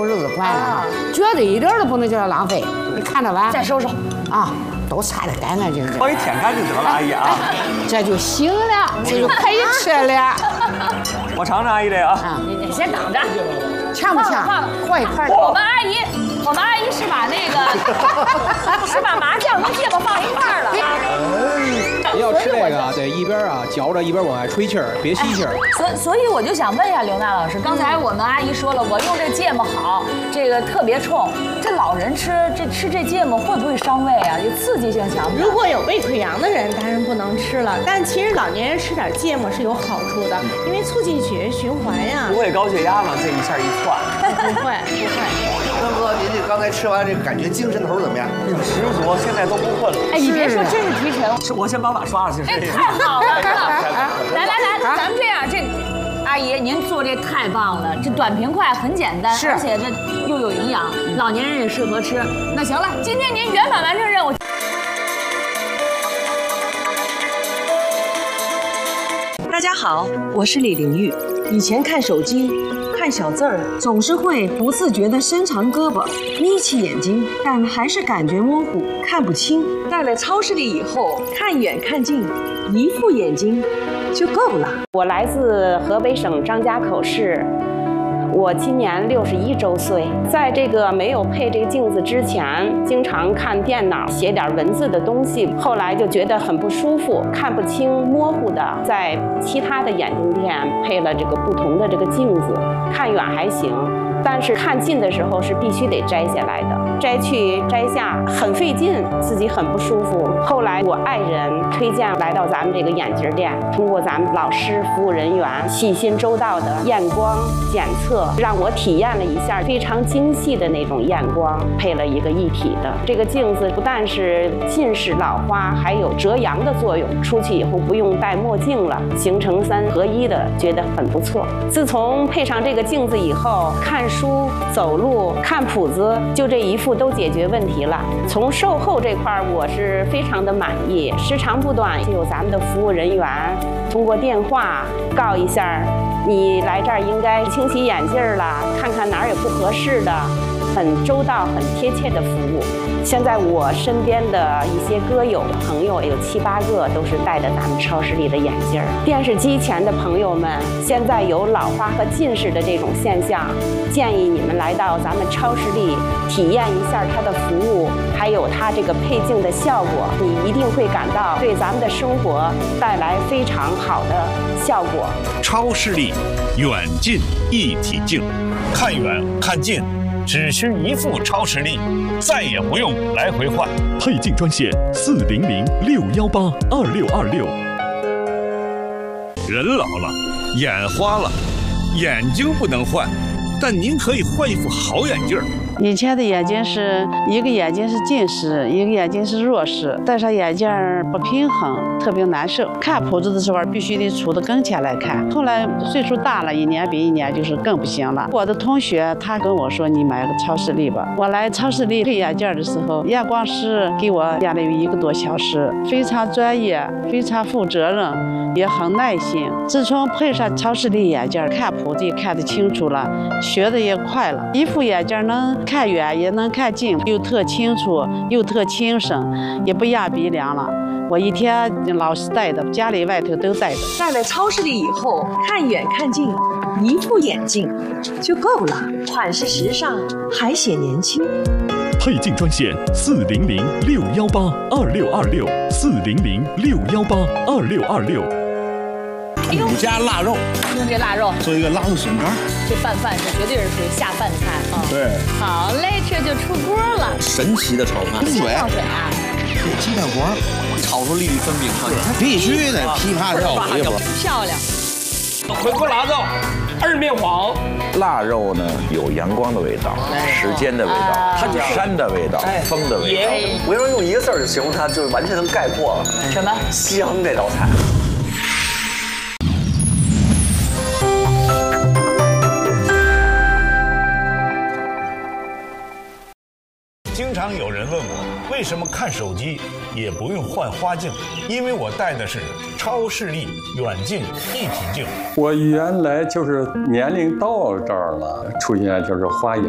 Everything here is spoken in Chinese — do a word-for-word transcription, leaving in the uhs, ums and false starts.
图日子快了哈，绝对一点都不能叫它浪费。你看着完再收收啊，都擦得干干净净， 帮你舔干净得了，阿姨啊， 这就行了，这就可以吃了。 我尝尝阿姨这个啊， 你你先等着， 呛不呛？和一块儿。 我们阿姨，我们阿姨是把那个是把麻酱跟芥末放一块儿了。 您要吃这个啊，得一边啊嚼着一边往外吹气儿，别吸气儿。 所所以我就想问一下刘娜老师，刚才我们阿姨说了，我用这芥末好，这个特别冲。这老人吃这吃这芥末会不会伤胃啊？有刺激性强不强？ 如果有胃溃疡的人，当然不能吃了。但其实老年人吃点芥末是有好处的，因为促进血液循环呀。 不会高血压吗？这一下一窜， 不会不会。 大哥，您这刚才吃完这感觉精神头怎么样？ 十足，现在都不困了。 哎，你别说，真是提神。 是我先把碗刷了去。 哎，太好了！来来来，咱们这样，这阿姨您做这太棒了，这短平快很简单，而且这又有营养，老年人也适合吃。那行了，今天您圆满完成任务。 大家好，我是李玲玉。以前看手机，看小字儿，总是会不自觉地伸长胳膊，眯起眼睛，但还是感觉模糊，看不清。带了超视力以后，看远看近，一副眼睛就够了。 我来自河北省张家口市。我今年六十一周岁，在这个没有配这个镜子之前，经常看电脑写点文字的东西，后来就觉得很不舒服，看不清，模糊的。在其他的眼镜店配了这个不同的这个镜子，看远还行，但是看近的时候是必须得摘下来的，摘去摘下很费劲，自己很不舒服。后来我爱人推荐来到咱们这个眼镜店，通过咱们老师服务人员细心周到的验光检测，让我体验了一下非常精细的那种验光，配了一个一体的这个镜子，不但是近视老花，还有遮阳的作用。出去以后不用戴墨镜了，形成三合一的，觉得很不错。自从配上这个镜子以后，看书、走路、看谱子，就这一副都解决问题了。从售后这块，我是非常的满意，时长不短，就有咱们的服务人员通过电话告一下，你来这儿应该清洗眼镜了，看看哪儿有不合适的，很周到、很贴切的服务。现在我身边的一些歌友朋友有七八个都是戴着咱们超视力的眼镜儿。电视机前的朋友们，现在有老花和近视的这种现象，建议你们来到咱们超视力体验一下它的服务，还有它这个配镜的效果，你一定会感到对咱们的生活带来非常好的效果。 超视力远近一体镜，看远看近只需一副超视力，再也不用来回换。 配镜专线四零零六幺八二六二六。 人老了，眼花了，眼睛不能换，但您可以换一副好眼镜。 以前的眼睛是一个眼睛是近视，一个眼睛是弱视，戴上眼镜不平衡，特别难受。看谱子的时候必须得杵到跟前来看。后来岁数大了，一年比一年就是更不行了。我的同学他跟我说：“你买个超视力吧。”我来超视力配眼镜的时候，验光师给我验了有一个多小时，非常专业，非常负责任，也很耐心。自从配上超视力眼镜，看谱子也看得清楚了，学的也快了。一副眼镜能看远也能看近，又特清楚又特轻省，也不压鼻梁了。我一天老是戴的，家里外头都戴的。 戴了超视力以后，看远看近，一副眼镜就够了，款式时尚，还显年轻。 配镜专线四零零六幺八二六二六四零零六幺八二六二六。 五加腊肉， 用这腊肉做一个腊肉笋干， 这拌饭这绝对是属于下饭菜啊！ 对， 好嘞，这就出锅了。 神奇的炒饭， 先放水啊， 这鸡蛋黄炒出粒粒分明啊！必须得噼啪跳舞一会儿， 漂亮。 回锅腊肉，二面黄。 腊肉呢有阳光的味道，时间的味道，它就是山的味道，风的味道。 我要用一个字儿形容它，就完全能概括了。 什么？ 香这道菜。 经常有人问我，为什么看手机也不用换花镜？因为我戴的是超视力远近一体镜。 我原来就是年龄到这儿了，出现就是花眼